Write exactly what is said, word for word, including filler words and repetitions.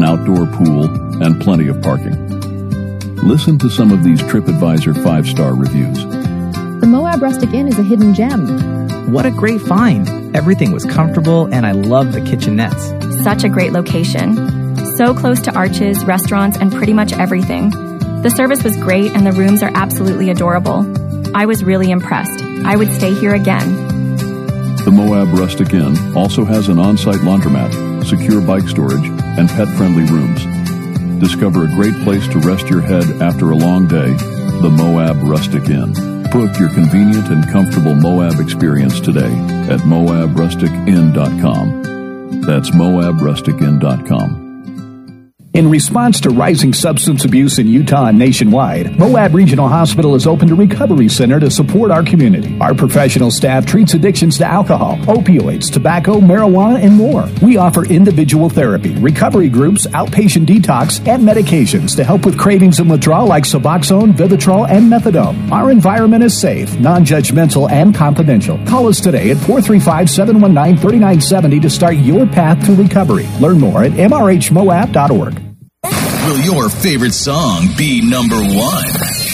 an outdoor pool, and plenty of parking. Listen to some of these TripAdvisor five-star reviews. The Moab Rustic Inn is a hidden gem. What a great find. Everything was comfortable, and I love the kitchenettes. Such a great location. So close to arches, restaurants, and pretty much everything. The service was great, and the rooms are absolutely adorable. I was really impressed. I would stay here again. The Moab Rustic Inn also has an on-site laundromat, secure bike storage, and pet-friendly rooms. Discover a great place to rest your head after a long day, the Moab Rustic Inn. Book your convenient and comfortable Moab experience today at moab rustic inn dot com. That's moab rustic inn dot com. In response to rising substance abuse in Utah and nationwide, Moab Regional Hospital has opened a recovery center to support our community. Our professional staff treats addictions to alcohol, opioids, tobacco, marijuana, and more. We offer individual therapy, recovery groups, outpatient detox, and medications to help with cravings and withdrawal like Suboxone, Vivitrol, and Methadone. Our environment is safe, non-judgmental, and confidential. Call us today at four three five, seven one nine, three nine seven zero to start your path to recovery. Learn more at m r h moab dot org. Will your favorite song be number one?